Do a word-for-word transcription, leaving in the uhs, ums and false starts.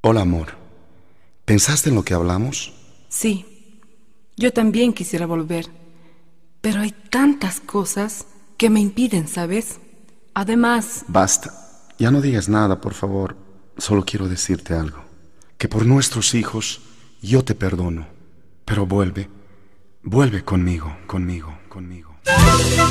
Hola, amor. ¿Pensaste en lo que hablamos? Sí, yo también quisiera volver, pero hay tantas cosas que me impiden, ¿sabes? Además, Basta. Ya no digas nada, por favor. Solo quiero decirte algo. Que por nuestros hijos yo te perdono. Pero vuelve, vuelve conmigo, conmigo, conmigo.